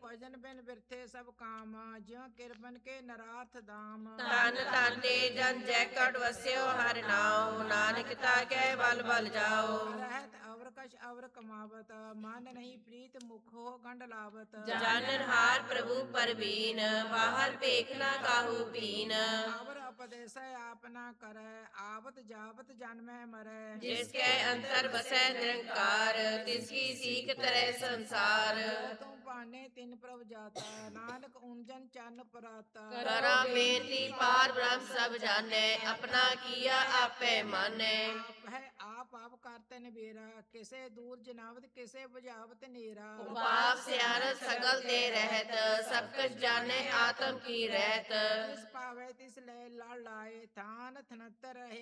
ਭਜਨ ਬਿਨ ਬਿਰਥੇ ਸਭ ਕਾਮ, ਜਿਉ ਕਿਰਪਨ ਕੇ ਨਰਾਰਥ ਦਾਮ। ਧਨ ਧਨ ਤੇ ਜਨ ਜੈ ਕਟ ਵਸਿਓ ਹਰਿ ਨਾਉ, ਨਾਨਕ ਤਾਕੈ ਬਲ ਬਲ ਜਾਓ। ਰਹਿਤ ਅਵਰ ਕਛ ਅਵਰ ਕਮਾਵਤ, ਮਨ ਨਹੀਂ ਪ੍ਰੀਤ ਮੁਖੋ ਗੰਢ ਲਾਵਤ। ਜਾਨਨ ਹਾਰ ਪ੍ਰਭੂ ਪਰਬੀਨ, ਬਾਹਰ ਭੇਖ ਨਾ ਕਾਹੂ ਪੀਨ। ਅਵਰ ਉਪਦੇਸੈ ਆਪ ਨਾ ਕਰੈ, ਆਵਤ ਜਾਵਤ ਜਨਮੈ ਮਰੈ। ਜਿਸ ਕੈ ਅੰਤਰ ਬਸੈ ਨਿਰੰਕਾਰ, ਤਿਸ ਕੀ ਸੀਖ ਤਰੈ ਸੰਸਾਰ। ਤੂੰ ਭਾਨੇ ਤਿਨ ਪ੍ਰਭ ਜਾਤਾ, ਨਾਨਕ ਉਂਜਨ ਚੰਨ ਪਰਾਤਾ। ਕਰਾਂ ਬੇਨਤੀ ਪਾਰ ਬ੍ਰਹਮ ਸਭ ਜਾਣੈ, ਆਪਣਾ ਕੀਆ ਆਪੇ ਮਾਨੈ। ਆਪ ਹੈ ਆਪ ਆਪ ਕਰਤੇ ਨਿਬੇਰਾ, ਕਿਸੇ ਦੂਰ ਜਨਾਵਤ ਕਿਸੇ ਬੁਝਾਵਤ ਨੇਰਾ। ਉਪਾਪ ਸਿਆਣਤ ਸਗਲ ਤੇ ਰਹਿਤ, ਸਭ ਕੁਛ ਜਾਣੈ ਆਤਮ ਕੀ ਰਹਿਤ। ਜਿਸ ਪਾਵੇ ਤਿਸ ਲੈ ਲੜ ਲਾਏ, ਥਾਨ ਥਨਤਰ ਰਹੇ